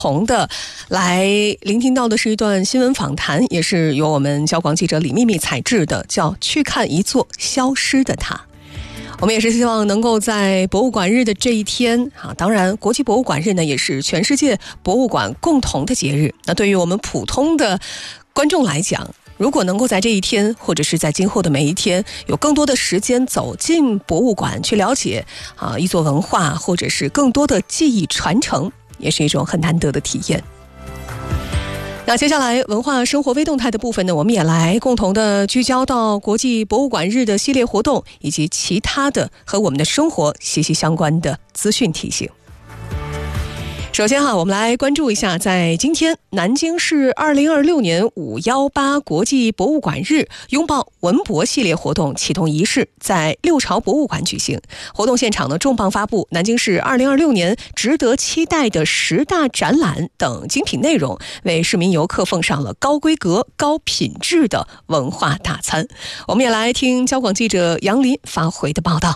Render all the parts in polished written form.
同的来聆听到的是一段新闻访谈，也是由我们交广记者李秘密采制的，叫《去看一座消失的塔》。我们也是希望能够在博物馆日的这一天当然国际博物馆日呢也是全世界博物馆共同的节日。那对于我们普通的观众来讲，如果能够在这一天或者是在今后的每一天有更多的时间走进博物馆去了解一座文化，或者是更多的记忆传承，也是一种很难得的体验。那接下来文化生活微动态的部分呢，我们也来共同的聚焦到国际博物馆日的系列活动，以及其他的和我们的生活息息相关的资讯提醒。首先我们来关注一下，在今天南京市2026年518国际博物馆日拥抱文博系列活动启动仪式在六朝博物馆举行。活动现场呢，重磅发布南京市2026年值得期待的10大展览等精品内容，为市民游客奉上了高规格高品质的文化大餐。我们也来听交广记者杨林发回的报道。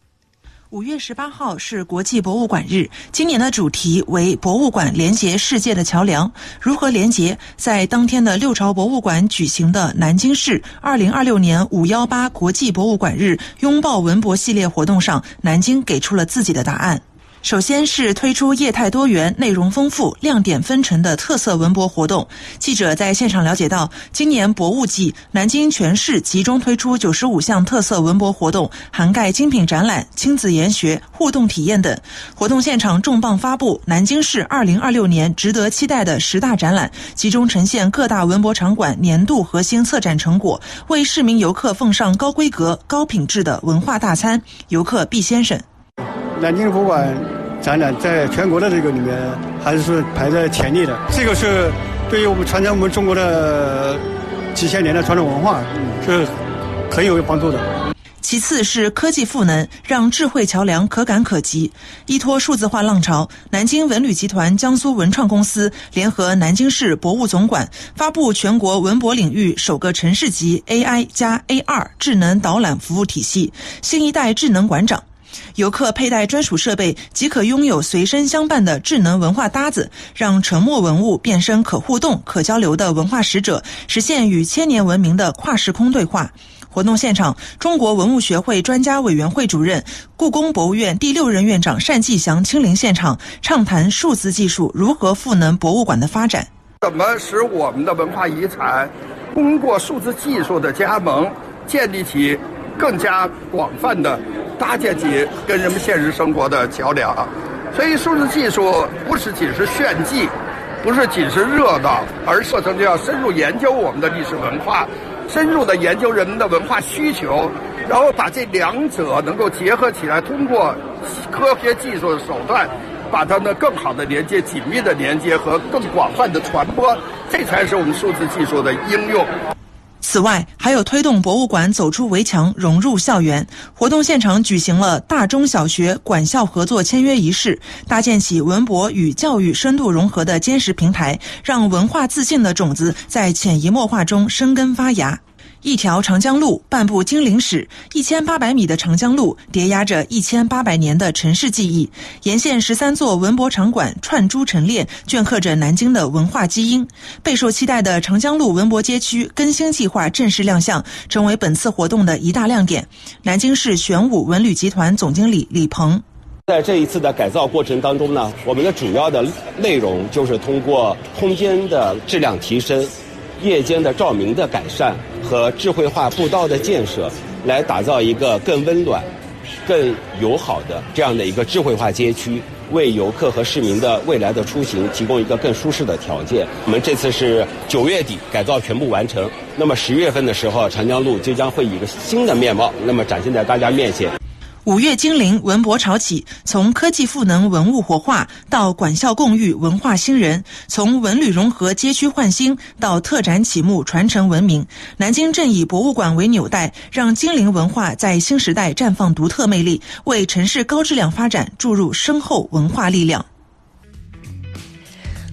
5月18号是国际博物馆日，今年的主题为博物馆连结世界的桥梁。如何连结？在当天的六朝博物馆举行的南京市2026年518国际博物馆日拥抱文博系列活动上，南京给出了自己的答案。首先是推出业态多元、内容丰富、亮点纷呈的特色文博活动。记者在现场了解到，今年博物季，南京全市集中推出95项特色文博活动，涵盖精品展览、亲子研学、互动体验等。活动现场重磅发布南京市2026年值得期待的10大展览，集中呈现各大文博场馆年度核心策展成果，为市民游客奉上高规格、高品质的文化大餐，游客必先审。 南京博物馆展览在全国的这个里面还是排在前列的，这个是对于我们传承我们中国的几千年的传统文化是很有帮助的。 其次是科技赋能，让智慧桥梁可感可及。依托数字化浪潮，南京文旅集团江苏文创公司联合南京市博物总馆发布全国文博领域首个城市级 AI 加 AR 智能导览服务体系——新一代智能馆长。游客佩戴专属设备即可拥有随身相伴的智能文化搭子，让沉默文物变身可互动、可交流的文化使者，实现与千年文明的跨时空对话。活动现场，中国文物学会专家委员会主任、故宫博物院第6任院长单霁翔亲临现场，畅谈数字技术如何赋能博物馆的发展。 怎么使我们的文化遗产通过数字技术的加盟，建立起更加广泛的搭建起跟人们现实生活的桥梁。所以数字技术不是仅是炫技，不是仅是热闹，而是就要深入研究我们的历史文化，深入的研究人们的文化需求，然后把这两者能够结合起来，通过科学技术的手段把它们更好的连接、紧密的连接和更广泛的传播，这才是我们数字技术的应用。 此外，还有推动博物馆走出围墙，融入校园。活动现场举行了大中小学馆校合作签约仪式，搭建起文博与教育深度融合的坚实平台，让文化自信的种子在潜移默化中生根发芽。一条长江路，半部精灵史，1800米的长江路叠压着1800年的城市记忆，沿线13座文博场馆串珠陈列，镌刻着南京的文化基因。备受期待的长江路文博街区更新计划正式亮相，成为本次活动的一大亮点。南京市玄武文旅集团总经理李鹏， 在这一次的改造过程当中呢，我们的主要的内容就是通过空间的质量提升、夜间的照明的改善和智慧化步道的建设，来打造一个更温暖、更友好的这样的一个智慧化街区，为游客和市民的未来的出行提供一个更舒适的条件。我们这次是9月底改造全部完成，那么10月份的时候，长江路就将会以一个新的面貌，那么展现在大家面前。 5月精灵文博潮起，从科技赋能文物活化到馆校共育文化新人，从文旅融合街区焕新到特展启幕传承文明，南京正以博物馆为纽带，让精灵文化在新时代绽放独特魅力，为城市高质量发展注入深厚文化力量。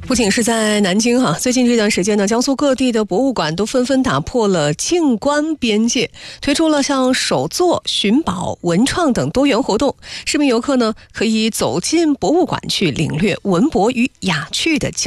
不仅是在南京最近这段时间呢，江苏各地的博物馆都纷纷打破了静观边界，推出了像手作、寻宝、文创等多元活动。市民游客呢可以走进博物馆去领略文博与雅趣的